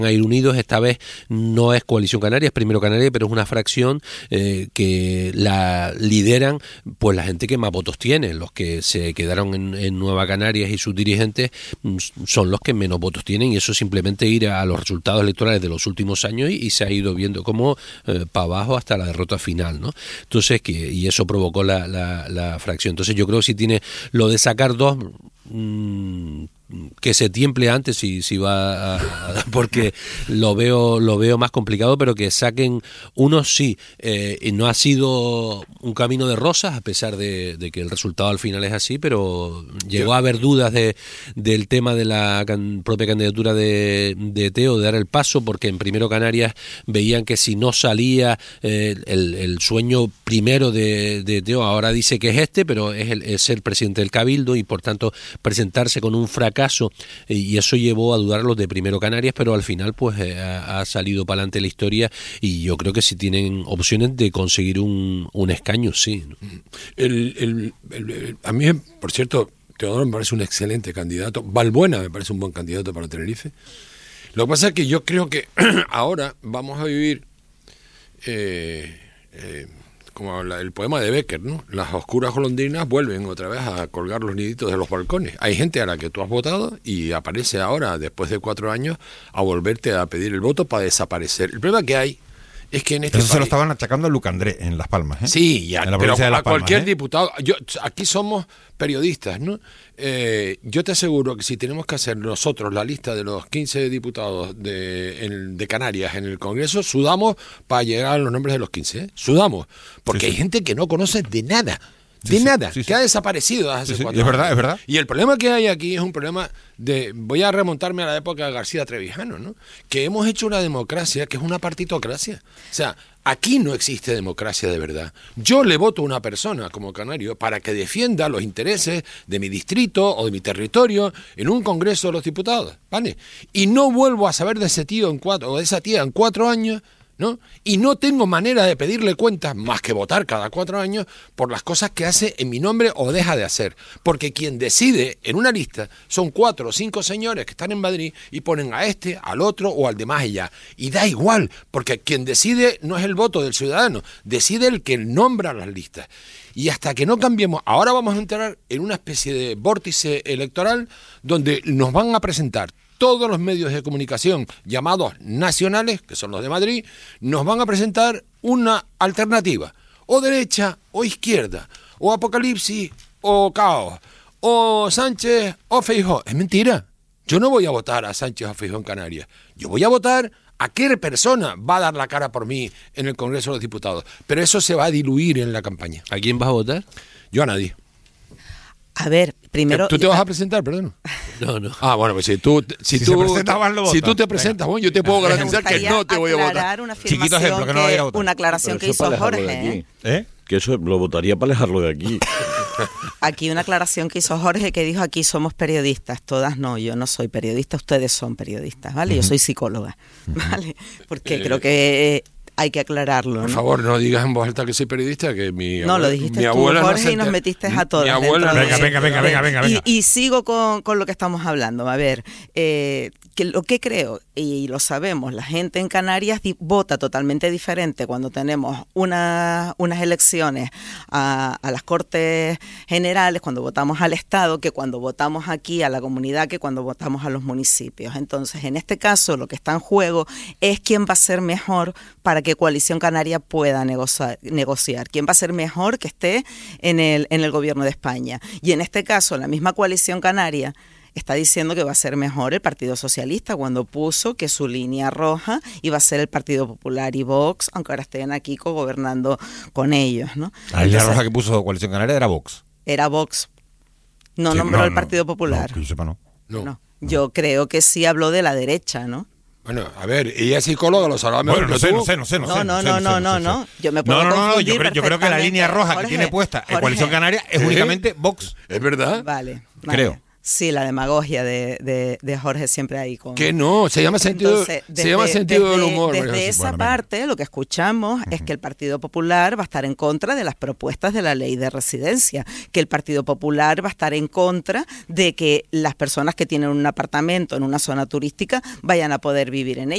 a ir unidos. Esta vez no es Coalición Canaria, es Primero Canaria, pero es una fracción que la lideran pues la gente que más votos tiene. Los que se quedaron en Nueva Canarias y sus dirigentes son los que menos votos tienen, y eso simplemente ir a los resultados electorales de los últimos años y se ha ido viendo como para abajo hasta la derrota final, ¿no? Entonces, y eso provocó la fracción. Entonces yo creo que si tiene lo de sacar dos, que se tiemple antes si va porque lo veo más complicado, pero que saquen uno sí. No ha sido un camino de rosas, a pesar de que el resultado al final es así, pero llegó a haber dudas del tema de la propia candidatura de Teo, de dar el paso, porque en Primero Canarias veían que si no salía el sueño primero de Teo, ahora dice que es pero es ser presidente del Cabildo y por tanto presentarse con un fracaso, y eso llevó a dudar a los de Primero Canarias, pero al final pues ha salido para adelante la historia, y yo creo que si tienen opciones de conseguir un escaño, sí. A mí, por cierto, Teodoro me parece un excelente candidato. Balbuena me parece un buen candidato para Tenerife. Lo que pasa es que yo creo que ahora vamos a vivir como el poema de Becker, ¿no? Las oscuras golondrinas vuelven otra vez a colgar los niditos de los balcones. Hay gente a la que tú has votado y aparece ahora, después de 4 años, a volverte a pedir el voto para desaparecer. El problema que hay es que en este Eso país... se lo estaban achacando a Lucandré en Las Palmas, ¿eh? Sí, ya, pero a cualquier Palmas, diputado... Aquí somos periodistas, ¿no? Yo te aseguro que si tenemos que hacer nosotros la lista de los 15 diputados de Canarias en el Congreso, sudamos para llegar a los nombres de los 15, ¿eh? Sudamos, porque hay gente que no conoce de nada. Que ha desaparecido hace 4 años. Es verdad. Y el problema que hay aquí es un problema voy a remontarme a la época de García Trevijano, ¿no? Que hemos hecho una democracia que es una partitocracia. O sea, aquí no existe democracia de verdad. Yo le voto a una persona como canario para que defienda los intereses de mi distrito o de mi territorio en un Congreso de los Diputados, ¿vale? Y no vuelvo a saber de ese tío o de esa tía en 4 años, ¿no? Y no tengo manera de pedirle cuentas más que votar cada 4 años por las cosas que hace en mi nombre o deja de hacer. Porque quien decide en una lista son 4 o 5 señores que están en Madrid y ponen a este, al otro o al demás allá. Y da igual, porque quien decide no es el voto del ciudadano, decide el que nombra las listas. Y hasta que no cambiemos, ahora vamos a entrar en una especie de vórtice electoral donde nos van a presentar todos los medios de comunicación llamados nacionales, que son los de Madrid, nos van a presentar una alternativa, o derecha o izquierda, o apocalipsis o caos, o Sánchez o Feijóo. Es mentira. Yo no voy a votar a Sánchez o Feijóo en Canarias. Yo voy a votar a qué persona va a dar la cara por mí en el Congreso de los Diputados. Pero eso se va a diluir en la campaña. ¿A quién vas a votar? Yo a nadie. A ver, primero... ¿Tú te vas a presentar, perdón? No. Ah, bueno, pues si tú te presentas, bueno, yo te puedo garantizar que no te voy a votar. Chiquito ejemplo, que no vaya a votar. Una aclaración que hizo Jorge. Que eso lo votaría para alejarlo de aquí. Aquí una aclaración que hizo Jorge, que dijo: aquí somos periodistas. Todas no, yo no soy periodista, ustedes son periodistas, ¿vale? Yo soy psicóloga, ¿vale? Porque creo que... hay que aclararlo, ¿no? Por favor, no digas en voz alta que soy periodista, que lo dijiste tú, Jorge, y nos metiste a todos. Mi abuela Venga. Y sigo con lo que estamos hablando. A ver, que lo que creo, y lo sabemos, la gente en Canarias vota totalmente diferente cuando tenemos unas elecciones a las Cortes Generales, cuando votamos al Estado, que cuando votamos aquí a la comunidad, que cuando votamos a los municipios. Entonces, en este caso, lo que está en juego es quién va a ser mejor para que Coalición Canaria pueda negociar. ¿Quién va a ser mejor que esté en el gobierno de España? Y en este caso, la misma Coalición Canaria está diciendo que va a ser mejor el Partido Socialista, cuando puso que su línea roja iba a ser el Partido Popular y Vox, aunque ahora estén aquí gobernando con ellos, ¿no? La línea roja que puso Coalición Canaria era Vox. Era Vox. No nombró el Partido Popular. No, que yo sepa, no. Yo creo que sí habló de la derecha, ¿no? Bueno, a ver, ella es psicóloga, lo sabrá mejor que tú. No sé. No. Yo me puedo confundir yo creo que la línea roja que tiene puesta en Coalición Canaria es únicamente Vox. ¿Es verdad? Vale. Creo. Sí, la demagogia de Jorge siempre ahí con... Que no, se llama sentido, sentido del humor. Desde esa parte lo que escuchamos es que el Partido Popular va a estar en contra de las propuestas de la ley de residencia, que el Partido Popular va a estar en contra de que las personas que tienen un apartamento en una zona turística vayan a poder vivir en ella.